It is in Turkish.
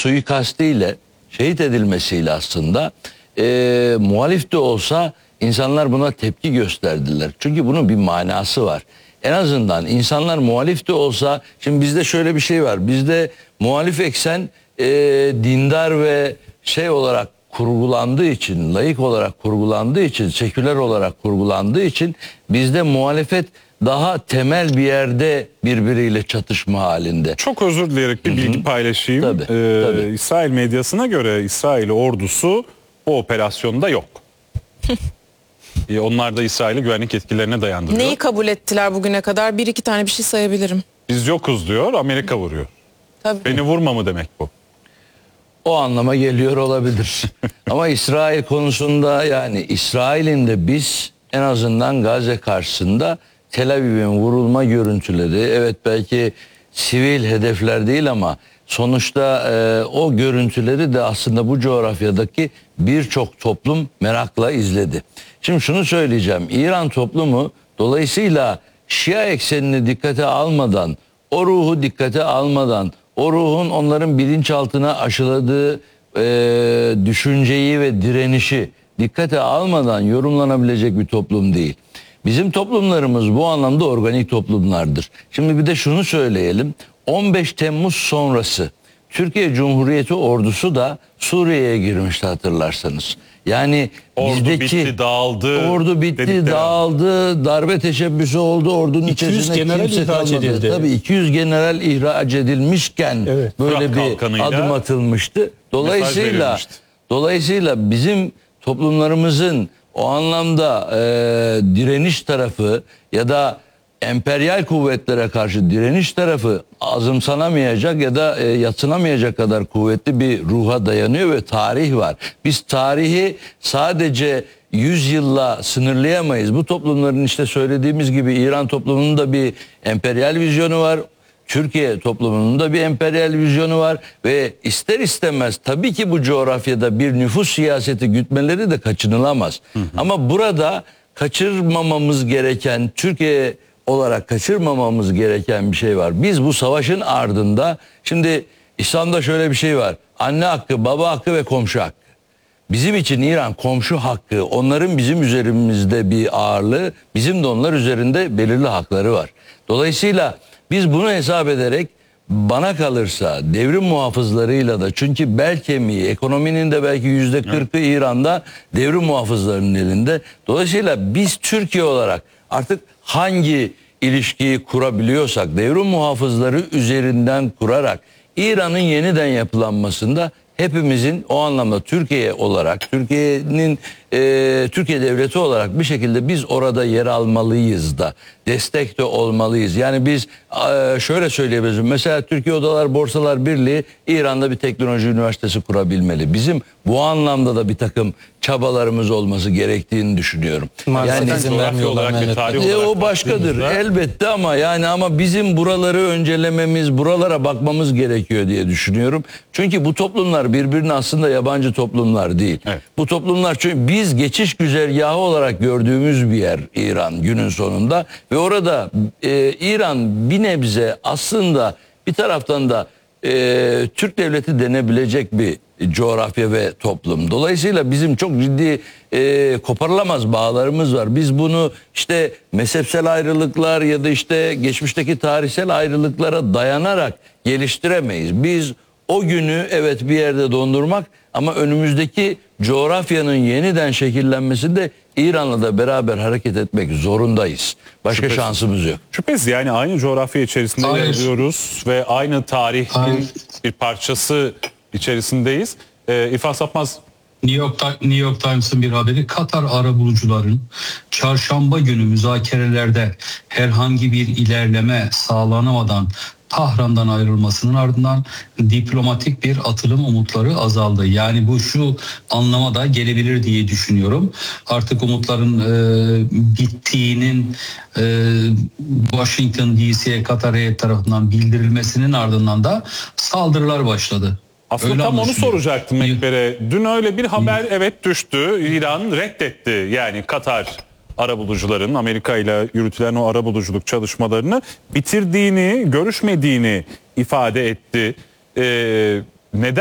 suikastiyle, şehit edilmesiyle aslında muhalif de olsa insanlar buna tepki gösterdiler. Çünkü bunun bir manası var. En azından insanlar muhalif de olsa, şimdi bizde şöyle bir şey var. Bizde muhalif eksen dindar ve şey olarak kurgulandığı için, laik olarak kurgulandığı için, seküler olarak kurgulandığı için bizde muhalefet daha temel bir yerde birbiriyle çatışma halinde. Çok özür dileyerek bir bilgi paylaşayım. Tabii. İsrail medyasına göre İsrail ordusu o operasyonda yok. Onlar da İsrail'i güvenlik etkilerine dayandırıyor. Neyi kabul ettiler bugüne kadar? Bir iki tane bir şey sayabilirim. Biz yokuz diyor, Amerika vuruyor. Tabii. Beni vurma mı demek bu? O anlama geliyor olabilir. Ama İsrail konusunda, yani İsrail'in de biz en azından Gazze karşısında Tel Aviv'in vurulma görüntüleri, evet belki sivil hedefler değil ama sonuçta o görüntüleri de aslında bu coğrafyadaki birçok toplum merakla izledi. Şimdi şunu söyleyeceğim. İran toplumu dolayısıyla Şia eksenini dikkate almadan, o ruhu dikkate almadan, o ruhun onların bilinçaltına aşıladığı düşünceyi ve direnişi dikkate almadan yorumlanabilecek bir toplum değil. Bizim toplumlarımız bu anlamda organik toplumlardır. Şimdi bir de şunu söyleyelim. 15 Temmuz sonrası Türkiye Cumhuriyeti ordusu da Suriye'ye girmişti, hatırlarsanız. Yani ordu bizdeki bitti, dağıldı. Ordu bitti, dağıldı, darbe teşebbüsü oldu, ordunun içerisinde kimse kalmadı. Tabii 200 general ihraç edilmişken böyle bir adım atılmıştı. Dolayısıyla bizim toplumlarımızın o anlamda direniş tarafı ya da emperyal kuvvetlere karşı direniş tarafı azımsanamayacak ya da yadsınamayacak kadar kuvvetli bir ruha dayanıyor ve tarih var. Biz tarihi sadece 100 yılla sınırlayamayız. Bu toplumların işte söylediğimiz gibi İran toplumunun da bir emperyal vizyonu var. Türkiye toplumunun da bir emperyal vizyonu var ve ister istemez tabii ki bu coğrafyada bir nüfus siyaseti gütmeleri de kaçınılamaz. Ama burada kaçırmamamız gereken, Türkiye olarak kaçırmamamız gereken bir şey var. Biz bu savaşın ardında, şimdi İslam'da şöyle bir şey var. Anne hakkı, baba hakkı ve komşu hakkı. Bizim için İran komşu hakkı, onların bizim üzerimizde bir ağırlığı, bizim de onlar üzerinde belirli hakları var. Dolayısıyla biz bunu hesap ederek, bana kalırsa devrim muhafızlarıyla da, çünkü bel kemiği, ekonominin de belki %40'ı İran'da, devrim muhafızlarının elinde. Dolayısıyla biz Türkiye olarak artık hangi ilişkiyi kurabiliyorsak devrim muhafızları üzerinden kurarak İran'ın yeniden yapılanmasında hepimizin o anlamda Türkiye olarak, Türkiye devleti olarak bir şekilde biz orada yer almalıyız da, destek de olmalıyız. Yani biz şöyle söyleyebiliriz. Mesela Türkiye Odalar Borsalar Birliği İran'da bir teknoloji üniversitesi kurabilmeli. Bizim bu anlamda da bir takım çabalarımız olması gerektiğini düşünüyorum. Yani coğrafya olarak ve tarih olarak o başkadır elbette ama bizim buraları öncelememiz, buralara bakmamız gerekiyor diye düşünüyorum. Çünkü bu toplumlar birbirine aslında yabancı toplumlar değil. Evet. Bu toplumlar, çünkü biz geçiş güzergahı olarak gördüğümüz bir yer İran günün sonunda ve orada İran bir nebze aslında bir taraftan da Türk devleti denebilecek bir coğrafya ve toplum. Dolayısıyla bizim çok ciddi koparılamaz bağlarımız var. Biz bunu işte mezhepsel ayrılıklar ya da işte geçmişteki tarihsel ayrılıklara dayanarak geliştiremeyiz. Biz o günü evet bir yerde dondurmak ama önümüzdeki coğrafyanın yeniden şekillenmesinde İran'la da beraber hareket etmek zorundayız. Başka şansımız yok. Şüphesiz, yani aynı coğrafya içerisinde yer alıyoruz ve aynı tarihin bir parçası içerisindeyiz. İrfan Sapmaz. New York Times'ın bir haberi, Katar arabulucuların çarşamba günü müzakerelerde herhangi bir ilerleme sağlanamadan Tahran'dan ayrılmasının ardından diplomatik bir atılım umutları azaldı. Yani bu şu anlama da gelebilir diye düşünüyorum. Artık umutların bittiğinin Washington DC'ye Katar heyeti tarafından bildirilmesinin ardından da saldırılar başladı. Aslında öyle tam onu soracaktım Ekber'e. Dün öyle bir haber düştü. İran reddetti. Yani Katar arabulucuların Amerika ile yürütülen o arabuluculuk çalışmalarını bitirdiğini, görüşmediğini ifade etti. Neden?